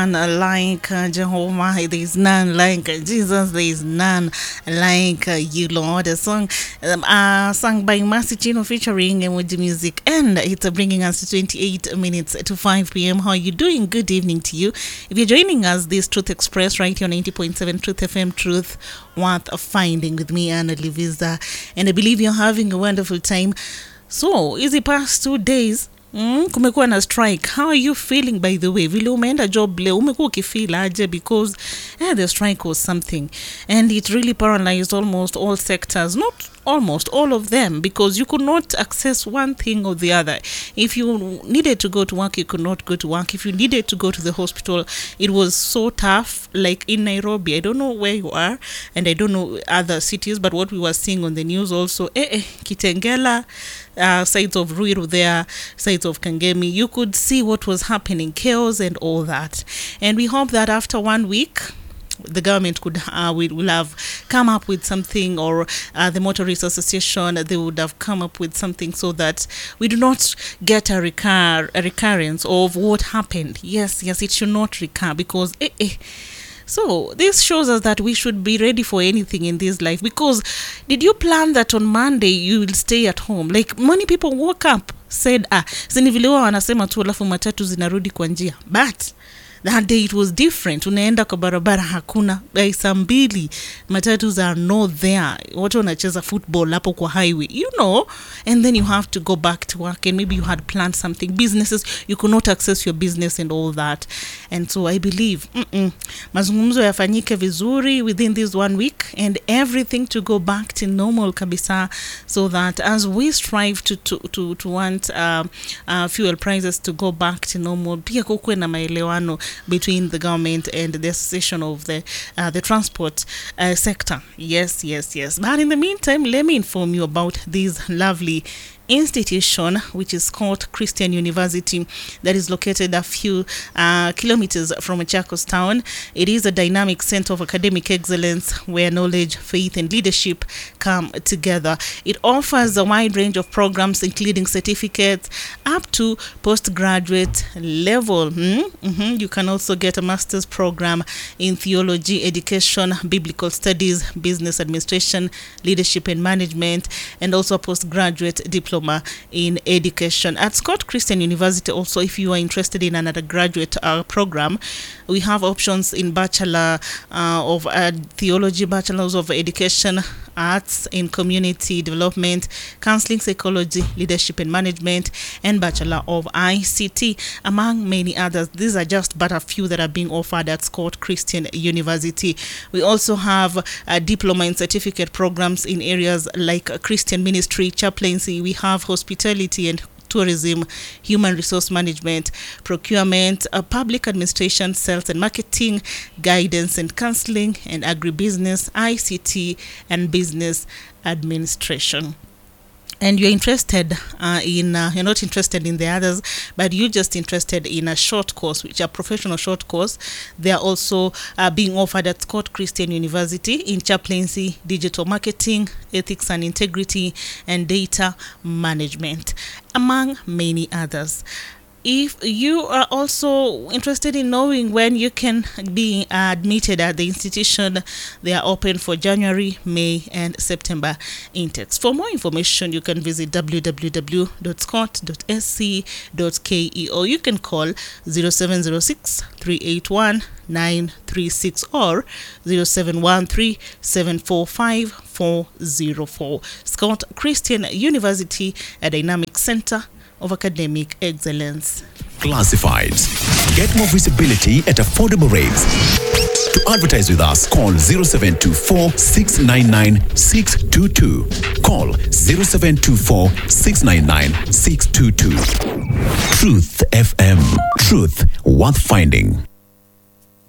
None like Jehovah, there is none like Jesus, there is none like you, Lord. A song sung by Mercy Chino featuring Emoji Music, and it's bringing us to 28 minutes to 5 p.m. How are you doing? Good evening to you. If you're joining us, this Truth Express right here on 90.7 Truth FM, Truth Worth Finding with me, Anna Liviza, and I believe you're having a wonderful time. So, is the past 2 days? Kumekuwa na strike. How are you feeling, by the way? Vile umeenda job leo, umekuwa ukifeel aje? Because the strike was something, and it really paralyzed almost all sectors, not almost all of them, because you could not access one thing or the other. If you needed to go to work, you could not go to work. If you needed to go to the hospital, it was so tough. Like in Nairobi, I don't know where you are, and I don't know other cities, but what we were seeing on the news also, Kitengela, sides of Ruiru there, sides of Kangemi, you could see what was happening, chaos and all that. And we hope that after 1 week, the government could will have come up with something, or the Motorists Association, they would have come up with something so that we do not get a recurrence of what happened. Yes, it should not recur, because So this shows us that we should be ready for anything in this life. Because did you plan that on Monday you will stay at home? Like many people woke up, said sinivilewa wanasema tu alafu matatu zinarudi kwa njia, but that day it was different. Unaenda kwa barabara hakuna, by saa 2 matatu are not there. Watu wanacheza football hapo kwa highway, and then you have to go back to work, and maybe you had planned something, businesses, you could not access your business and all that. And so I believe mazungumzo yafanyike vizuri within this 1 week, and everything to go back to normal kabisa, so that as we strive to want fuel prices to go back to normal, pia kukwe na maelewano between the government and the association of the transport sector. Yes. But in the meantime, let me inform you about this lovely institution, which is called Christian University, that is located a few kilometers from Machakos town. It is a dynamic center of academic excellence where knowledge, faith, and leadership come together. It offers a wide range of programs, including certificates up to postgraduate level. You can also get a master's program in theology, education, biblical studies, business administration, leadership and management, and also a postgraduate diploma in education. At Scott Christian University also, if you are interested in an undergraduate program, we have options in Bachelor of Theology, Bachelors of Education, Arts in Community Development, Counseling, Psychology, Leadership and Management, and Bachelor of ICT, among many others. These are just but a few that are being offered at Scott Christian University. We also have diploma and certificate programs in areas like Christian ministry, chaplaincy. We have hospitality and tourism, human resource management, procurement, public administration, sales and marketing, guidance and counseling, and agribusiness, ICT, and business administration. And you're interested you're not interested in the others, but you're just interested in a short course, which are professional short course. They are also being offered at Scott Christian University in chaplaincy, digital marketing, ethics and integrity, and data management, among many others. If you are also interested in knowing when you can be admitted at the institution, they are open for January, May, and September intakes. For more information, you can visit www.scott.sc.ke, or you can call 0706 381 936 or 0713 745 404. Scott Christian University, a dynamic center of academic excellence. Classifieds. Get more visibility at affordable rates. To advertise with us, call 0724 699 622. Call 0724 699 622. Truth FM. Truth worth finding.